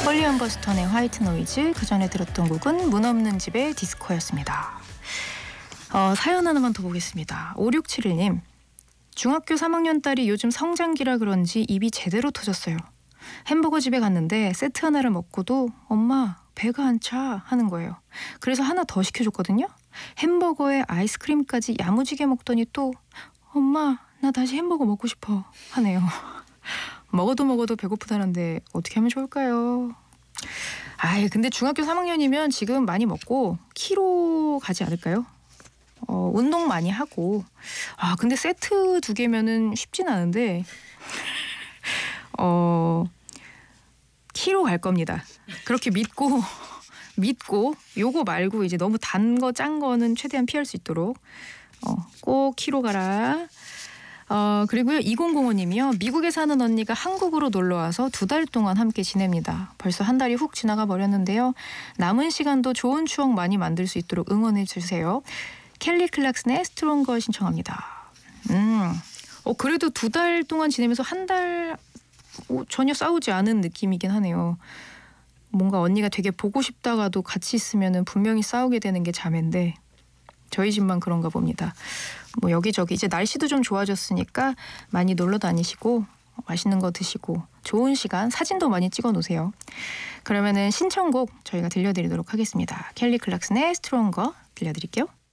폴리언 버스턴의 화이트 노이즈, 그 전에 들었던 곡은 문 없는 집의 디스코였습니다. 사연 하나만 더 보겠습니다. 5671님, 중학교 3학년 딸이 요즘 성장기라 그런지 입이 제대로 터졌어요. 햄버거 집에 갔는데 세트 하나를 먹고도 엄마 배가 안 차 하는 거예요. 그래서 하나 더 시켜줬거든요. 햄버거에 아이스크림까지 야무지게 먹더니 또 엄마 나 다시 햄버거 먹고 싶어 하네요. 먹어도 배고프다는데 어떻게 하면 좋을까요? 근데 중학교 3학년이면 지금 많이 먹고 키로 가지 않을까요? 운동 많이 하고. 근데 세트 2개면은 쉽진 않은데 키로 갈 겁니다. 그렇게 믿고 요거 말고 이제 너무 단 거 짠 거는 최대한 피할 수 있도록 꼭 키로 가라. 그리고요, 2005님이요. 미국에 사는 언니가 한국으로 놀러와서 2달 동안 함께 지냅니다. 벌써 한 달이 훅 지나가 버렸는데요. 남은 시간도 좋은 추억 많이 만들 수 있도록 응원해 주세요. 켈리 클락슨의 스트롱거 신청합니다. 그래도 2달 동안 지내면서 한 달 전혀 싸우지 않은 느낌이긴 하네요. 뭔가 언니가 되게 보고 싶다가도 같이 있으면 분명히 싸우게 되는 게 자매인데 저희 집만 그런가 봅니다. 뭐 여기저기 이제 날씨도 좀 좋아졌으니까 많이 놀러 다니시고 맛있는 거 드시고 좋은 시간, 사진도 많이 찍어 놓으세요. 그러면은 신청곡 저희가 들려드리도록 하겠습니다. 켈리 클락슨의 스트롱거 들려드릴게요.